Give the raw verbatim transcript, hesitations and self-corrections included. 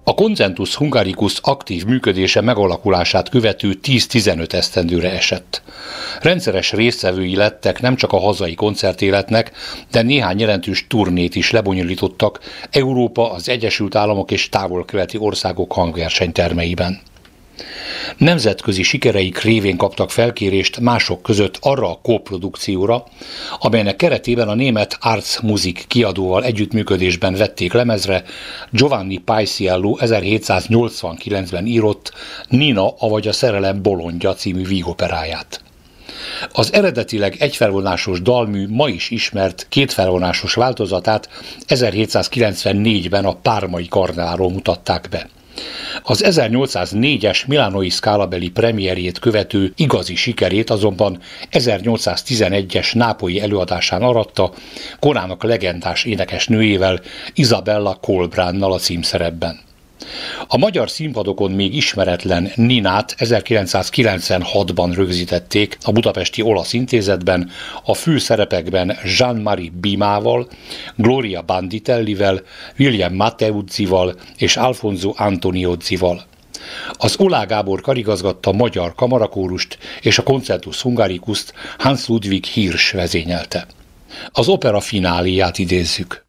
A Concentus Hungaricus aktív működése megalakulását követő tíz-tizenöt esztendőre esett. Rendszeres résztvevői lettek nem csak a hazai koncertéletnek, de néhány jelentős turnét is lebonyolítottak Európa, az Egyesült Államok és távol-keleti országok hangversenytermeiben. Nemzetközi sikereik révén kaptak felkérést mások között arra a koprodukcióra, amelynek keretében a német Arts Musik kiadóval együttműködésben vették lemezre Giovanni Paisiello ezerhétszáznyolcvankilencben írott Nina, avagy a szerelem bolondja című vígoperáját. Az eredetileg egyfelvonásos dalmű ma is ismert kétfelvonásos változatát ezerhétszázkilencvennégyben a Parmai Karneváról mutatták be. Az ezernyolcszáznégyes Milánói Scalabeli premierjét követő igazi sikerét azonban ezernyolcszáztizenegyes nápolyi előadásán aratta korának legendás énekesnőjével, Isabella Colbránnal a címszerepben. A magyar színpadokon még ismeretlen Ninát ezerkilencszázkilencvenhatban rögzítették a Budapesti Olasz Intézetben, a főszerepekben Jean-Marie Bimával, Gloria Banditellivel, William Matteuzzival és Alfonso Antoniozzival. Az Oláh Gábor karigazgatta magyar kamarakórust és a Concertus Hungaricust Hans Ludwig Hirsch vezényelte. Az opera fináléját idézzük.